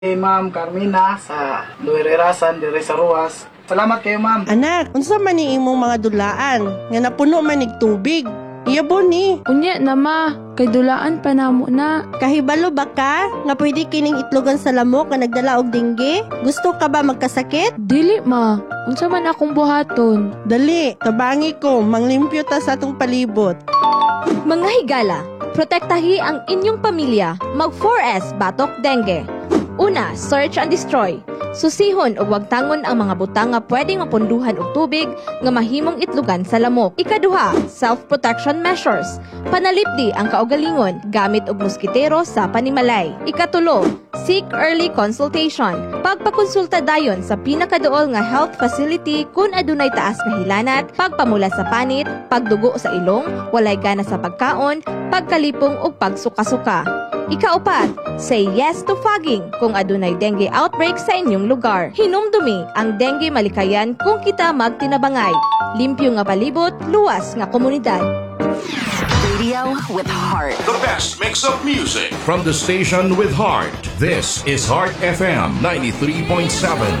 Kay Ma'am Carmina sa Luererasan dire sa Ruas. Salamat kayo, Ma'am. Anak, unsa man ni imong mga dulaan nga napuno man nig tubig? Iyabo ni. Unya na ma, kay dulaan pa namo na. Kahibalo ba ka nga pwede kining itlogan sa lamok nga nagdala og dengue? Gusto ka ba magkasakit? Dili ma, unsa man akong buhaton. Dali, tabangi ko, manglimpyo ta sa atong palibot. Mga higala, protektahi ang inyong pamilya. Mag 4S Batok Dengue. Una, search and destroy. Susihon o wag tangon ang mga butang nga pwedeng mapunduhan og tubig nga mahimong itlugan sa lamok. Ikaduha, self-protection measures. Panalipdi ang kaugalingon gamit og moskitero sa panimalay. Ikatulo, seek early consultation. Pagpakonsulta dayon sa pinakaduol nga health facility kung adunay taas nga hilanat, pagpamula sa panit, pagdugo sa ilong, walay gana sa pagkaon, pagkalipong ug pagsuka-suka. Ikaapat, say yes to fogging kung adunay dengue outbreak sa inyong lugar. Hinumdumi ang dengue malikayan kung kita magtinabangay. Limpyo nga palibot, luwas nga komunidad. Radio with heart. The best mix of music from the station with heart. This is Heart FM 93.7.